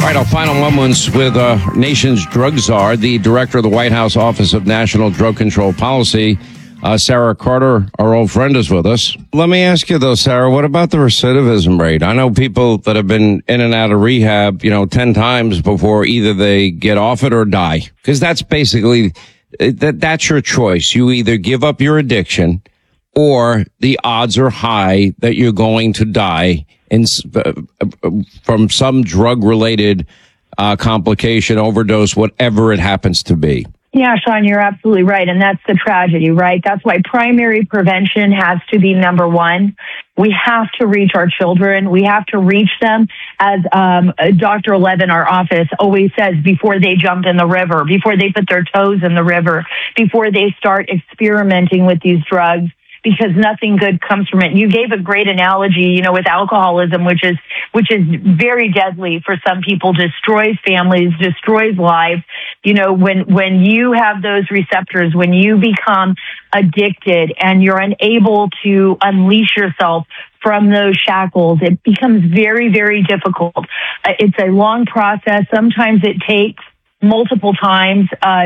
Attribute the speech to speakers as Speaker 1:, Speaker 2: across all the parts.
Speaker 1: All right, our final moments with nation's drug czar, the director of the White House Office of National Drug Control Policy, Sarah Carter, our old friend, is with us. Let me ask you, though, Sarah, what about the recidivism rate? I know people that have been in and out of rehab, 10 times before either they get off it or die. Because that's basically, that's your choice. You either give up your addiction or the odds are high that you're going to die from some drug-related complication, overdose, whatever it happens to be.
Speaker 2: Yeah, Sean, you're absolutely right. And that's the tragedy, right? That's why primary prevention has to be number one. We have to reach our children. We have to reach them, as Dr. Levin, our office, always says, before they jump in the river, before they put their toes in the river, before they start experimenting with these drugs, because nothing good comes from it. You gave a great analogy, with alcoholism, which is very deadly for some people, destroys families, destroys lives. When you have those receptors, when you become addicted and you're unable to unleash yourself from those shackles, it becomes very, very difficult. It's a long process. Sometimes it takes multiple times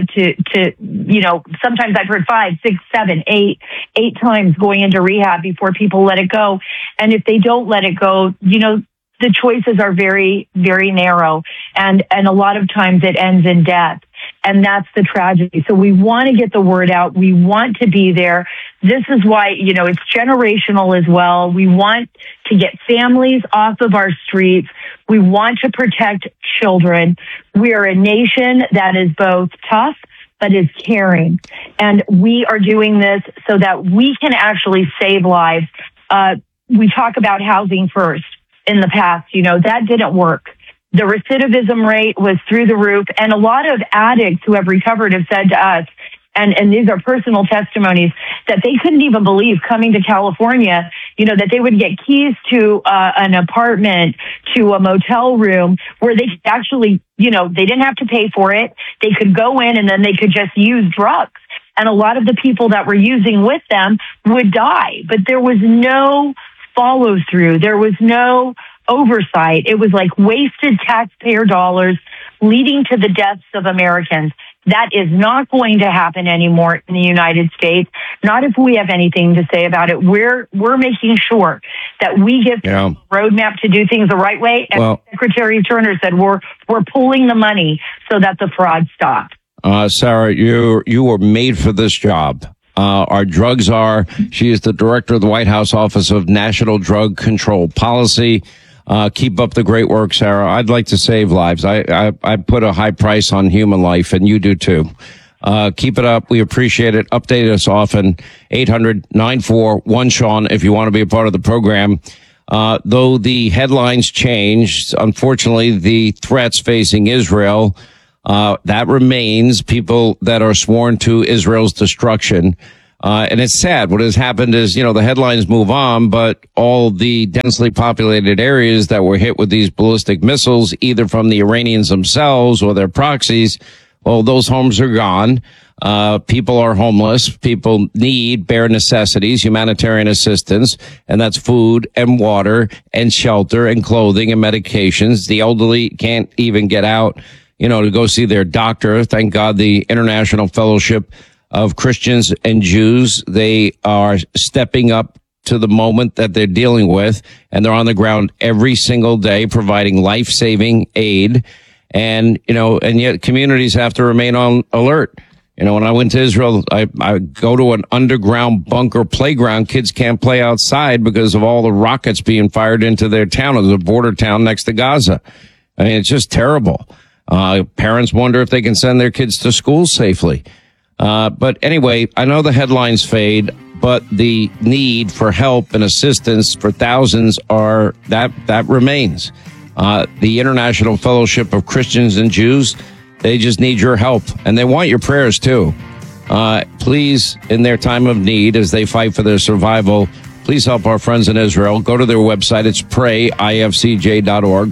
Speaker 2: sometimes I've heard 5, 6, 7, 8 times going into rehab before people let it go. And if they don't let it go, the choices are very, very narrow. And a lot of times it ends in death. And that's the tragedy. So we want to get the word out. We want to be there. This is why, it's generational as well. We want to get families off of our streets. We want to protect children. We are a nation that is both tough but is caring. And we are doing this so that we can actually save lives. We talk about housing first in the past. That didn't work. The recidivism rate was through the roof. And a lot of addicts who have recovered have said to us, and these are personal testimonies, that they couldn't even believe coming to California, that they would get keys to an apartment, to a motel room where they could actually, they didn't have to pay for it. They could go in and then they could just use drugs. And a lot of the people that were using with them would die. But there was no follow through. There was no oversight. It was like wasted taxpayer dollars leading to the deaths of Americans. That is not going to happen anymore in the United States. Not if we have anything to say about it. We're making sure that we give a roadmap to do things the right way. And Secretary Turner said we're pulling the money so that the fraud stops.
Speaker 1: Sarah, you were made for this job. Our drug czar. She is the director of the White House Office of National Drug Control Policy. Keep up the great work, Sarah. I'd like to save lives. I put a high price on human life, and you do too. Keep it up. We appreciate it. Update us often. 800-941-SEAN if you want to be a part of the program. Though the headlines changed, unfortunately, the threats facing Israel, that remains. People that are sworn to Israel's destruction. And it's sad. What has happened is, the headlines move on, but all the densely populated areas that were hit with these ballistic missiles, either from the Iranians themselves or their proxies, well, those homes are gone. People are homeless. People need bare necessities, humanitarian assistance, and that's food and water and shelter and clothing and medications. The elderly can't even get out, to go see their doctor. Thank God the International Fellowship of Christians and Jews, they are stepping up to the moment that they're dealing with, and they're on the ground every single day providing life-saving aid. And, and yet communities have to remain on alert. When I went to Israel, I go to an underground bunker playground. Kids can't play outside because of all the rockets being fired into their town. It's a border town next to Gaza. I mean, it's just terrible. Parents wonder if they can send their kids to school safely. But anyway, I know the headlines fade, but the need for help and assistance for thousands that remains. The International Fellowship of Christians and Jews, they just need your help, and they want your prayers too. Please, in their time of need, as they fight for their survival, please help our friends in Israel. Go to their website. It's prayifcj.org,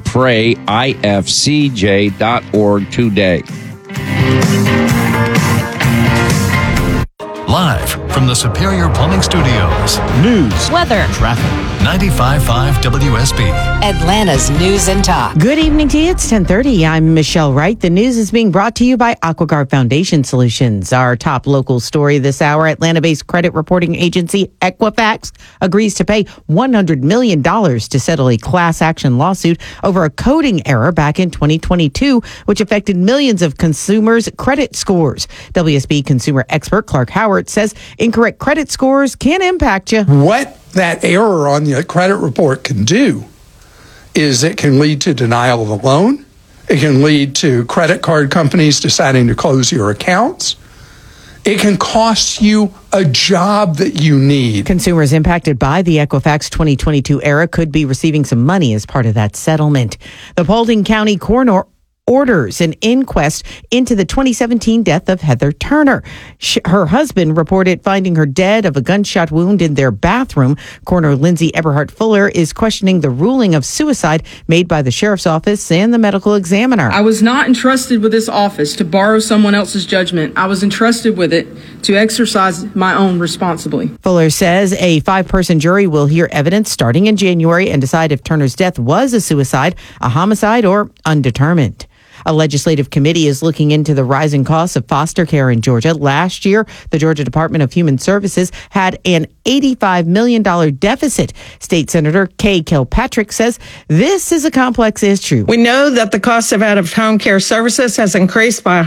Speaker 1: prayifcj.org today.
Speaker 3: Live from the Superior Plumbing Studios. News,
Speaker 4: weather,
Speaker 3: traffic. 95.5 WSB.
Speaker 4: Atlanta's News and Talk.
Speaker 5: Good evening to you. It's 10:30. I'm Michelle Wright. The news is being brought to you by AquaGuard Foundation Solutions. Our top local story this hour, Atlanta-based credit reporting agency Equifax agrees to pay $100 million to settle a class action lawsuit over a coding error back in 2022, which affected millions of consumers' credit scores. WSB consumer expert Clark Howard says incorrect credit scores can impact you.
Speaker 6: What that error on the credit report can do is it can lead to denial of a loan. It can lead to credit card companies deciding to close your accounts. It can cost you a job that you need.
Speaker 5: Consumers impacted by the Equifax 2022 error could be receiving some money as part of that settlement. The Paulding County coroner orders an inquest into the 2017 death of Heather Turner. Her husband reported finding her dead of a gunshot wound in their bathroom. Coroner Lindsay Eberhardt Fuller is questioning the ruling of suicide made by the sheriff's office and the medical examiner.
Speaker 7: I was not entrusted with this office to borrow someone else's judgment. I was entrusted with it to exercise my own responsibly.
Speaker 5: Fuller says a 5-person jury will hear evidence starting in January and decide if Turner's death was a suicide, a homicide, or undetermined. A legislative committee is looking into the rising costs of foster care in Georgia. Last year, the Georgia Department of Human Services had an $85 million deficit. State Senator Kay Kilpatrick says this is a complex issue.
Speaker 8: We know that the cost of out-of-home care services has increased by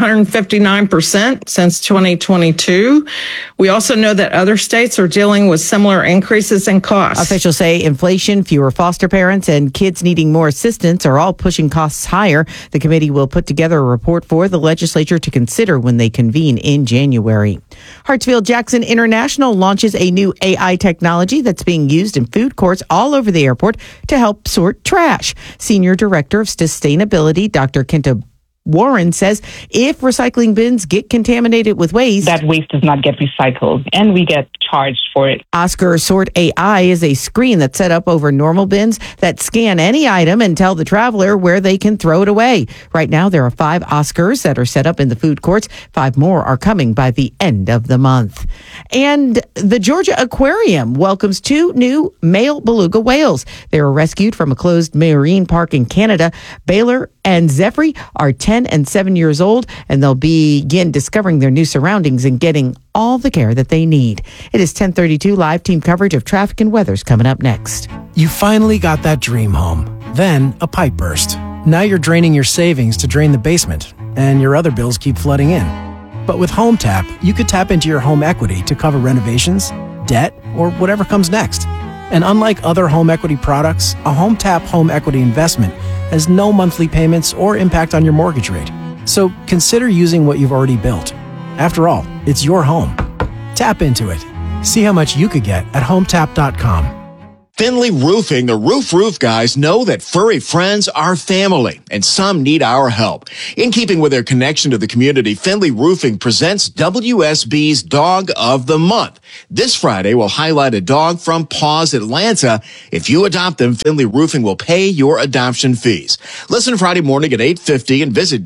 Speaker 8: 159% since 2022. We also know that other states are dealing with similar increases in costs.
Speaker 5: Officials say inflation, fewer foster parents, and kids needing more assistance are all pushing costs higher. The committee will put together a report for the legislature to consider when they convene in January. Hartsfield-Jackson International launches a new AI technology that's being used in food courts all over the airport to help sort trash. Senior Director of Sustainability, Dr. Kenta Warren says if recycling bins get contaminated with waste,
Speaker 9: that waste does not get recycled and we get charged for it.
Speaker 5: Oscar Sort AI is a screen that's set up over normal bins that scan any item and tell the traveler where they can throw it away. Right now, there are 5 Oscars that are set up in the food courts. 5 more are coming by the end of the month. And the Georgia Aquarium welcomes 2 new male beluga whales. They were rescued from a closed marine park in Canada. Baylor and Zephyr are 10 and 7 years old, and they'll begin discovering their new surroundings and getting all the care that they need. It is 10:32. Live team coverage of traffic and weather's coming up next.
Speaker 10: You finally got that dream home. Then a pipe burst. Now you're draining your savings to drain the basement, and your other bills keep flooding in. But with Home Tap, you could tap into your home equity to cover renovations, debt, or whatever comes next. And unlike other home equity products, a Home Tap home equity investment has no monthly payments or impact on your mortgage rate. So consider using what you've already built. After all, it's your home. Tap into it. See how much you could get at HomeTap.com.
Speaker 11: Finley Roofing, the roof guys, know that furry friends are family, and some need our help. In keeping with their connection to the community, Finley Roofing presents WSB's Dog of the Month. This Friday, we'll highlight a dog from Paws Atlanta. If you adopt them, Finley Roofing will pay your adoption fees. Listen Friday morning at 8:50 and visit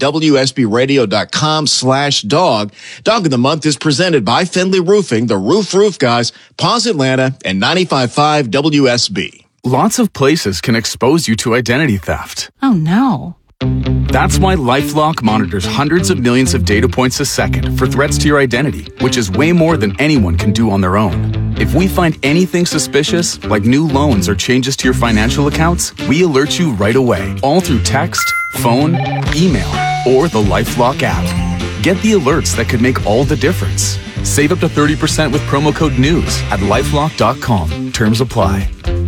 Speaker 11: WSBradio.com/dog. Dog of the Month is presented by Finley Roofing, the roof guys, Paws Atlanta, and 95.5 WSB.
Speaker 12: Lots of places can expose you to identity theft.
Speaker 13: Oh no.
Speaker 12: That's why LifeLock monitors hundreds of millions of data points a second for threats to your identity, which is way more than anyone can do on their own. If we find anything suspicious, like new loans or changes to your financial accounts, we alert you right away, all through text, phone, email, or the LifeLock app. Get the alerts that could make all the difference. Save up to 30% with promo code NEWS at LifeLock.com. Terms apply.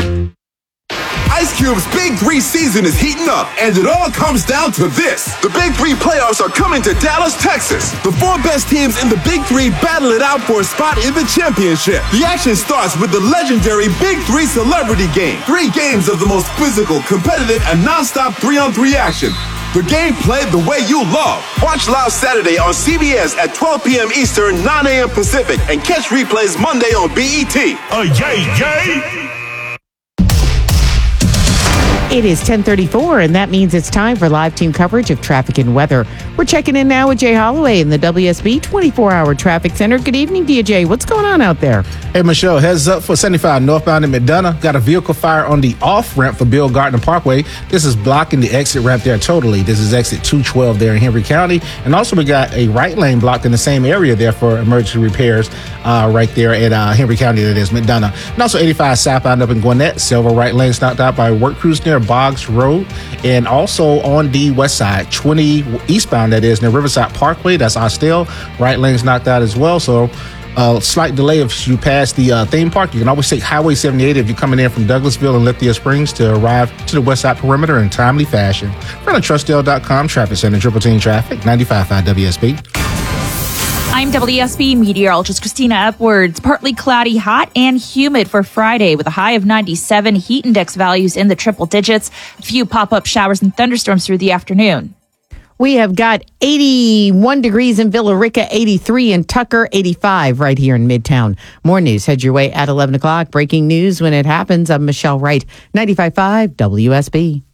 Speaker 14: Ice Cube's Big 3 season is heating up, and it all comes down to this. The Big 3 playoffs are coming to Dallas, Texas. The 4 best teams in the Big 3 battle it out for a spot in the championship. The action starts with the legendary Big 3 Celebrity Game. 3 games of the most physical, competitive, and non-stop 3-on-3 action. The game played the way you love. Watch live Saturday on CBS at 12 p.m. Eastern, 9 a.m. Pacific, and catch replays Monday on BET.
Speaker 15: Yay!
Speaker 5: It is 10:34, and that means it's time for live team coverage of traffic and weather. We're checking in now with Jay Holloway in the WSB 24-hour traffic center. Good evening, DJ. What's going on out there?
Speaker 13: Hey, Michelle, heads up for 75 northbound in McDonough. Got a vehicle fire on the off-ramp for Bill Gardner Parkway. This is blocking the exit ramp there totally. This is exit 212 there in Henry County. And also we got a right lane blocked in the same area there for emergency repairs right there at Henry County, that is McDonough. And also 85 southbound up in Gwinnett. Several right lanes knocked out by work crews near Boggs Road. And also on the west side, 20 eastbound, that is, near Riverside Parkway. That's Austell. Right lanes knocked out as well. So a slight delay if you pass the theme park. You can always take Highway 78 if you're coming in from Douglasville and Lithia Springs to arrive to the west side perimeter in timely fashion. From the Trustdale.com Traffic Center, Triple Team Traffic, 95.5 WSB.
Speaker 15: I'm WSB meteorologist Christina Upwards. Partly cloudy, hot and humid for Friday with a high of 97. Heat index values in the triple digits. A few pop-up showers and thunderstorms through the afternoon.
Speaker 5: We have got 81 degrees in Villa Rica, 83 in Tucker, 85 right here in Midtown. More news head your way at 11 o'clock. Breaking news when it happens. I'm Michelle Wright, 95.5 WSB.